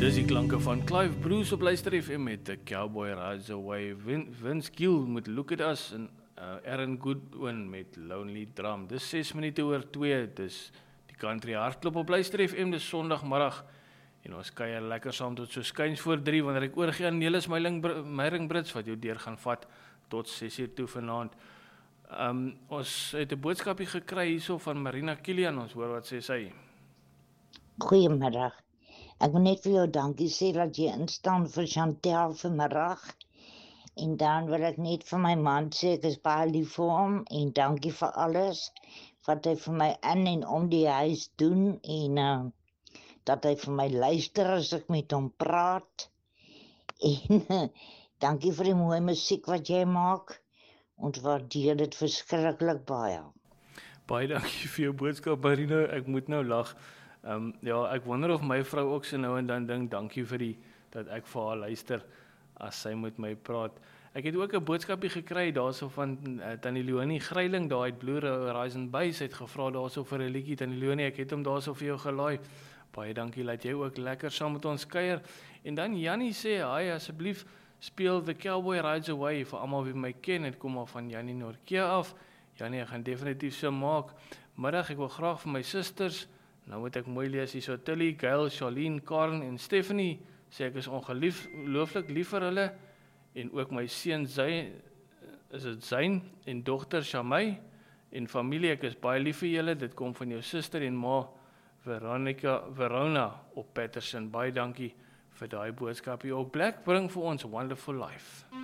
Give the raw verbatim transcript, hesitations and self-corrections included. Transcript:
Dis die klanke van Clive Bruce op Luister F M met The Cowboy Rides Away, Vin, Vince Gill met Look at Us en uh, Aaron Goodwin met Lonely Drum. Dis ses minute oor twee, dis die country hardklop op Luister F M, dis sondagmiddag en ons kuier lekker saam tot so skuins voor drie, wanneer ek oorgee aan Nelis Meiring Brits, wat jou deur gaan vat tot ses uur toe vanaand. Um, ons het 'n boodskapie gekry hierso van Marina Kilian, ons hoor wat sê sy. Goeiemiddag. Ek wil net vir jou dankie sê dat jy instaan vir Chantel vanmiddag. En dan wil ek net vir my man sê, ek is baie lief vir hom en dankie vir alles wat hy vir my in en om die huis doen en uh, dat hy vir my luister as ek met hom praat. En uh, dankie vir die mooie musiek wat jy maak. Ons waardeer dit verskriklik baie. Baie dankie vir jou boodskap, Marina. Ek moet nou lag. Um, ja, ek wonder of my vrou ook so nou en dan dink, dankie vir die, dat ek vir haar luister, as sy met my praat. Ek het ook 'n boodskapie gekry, daarso van uh, Tannie Leonie Greiling, daar uit Blue Horizon Bay, sy het gevra daarso vir 'n liedjie, Tannie Leonie, ek het hom daarso vir jou gelaai. Baie dankie, laat jy ook lekker saam met ons kuier. En dan Jannie sê, hi, asseblief, speel The Cowboy Rides Away, vir almal wie my ken, het kom al van Jannie Norkea af. Jannie, ek gaan definitief so maak. Middag, ek wil graag vir my sisters, nou moet ek mooi lees hier so, Tilly, Gail, Charlene, Karen en Stephanie, sê ek is ongelooflik lief vir hulle, en ook my seun Zayn, is het Zayn, en dogter Shamay, en familie, ek is baie lief vir julle, dit kom van jou suster en ma, Veronica, Verona op Patterson, baie dankie vir daai boodskapie ook. Black bring vir ons Wonderful Life.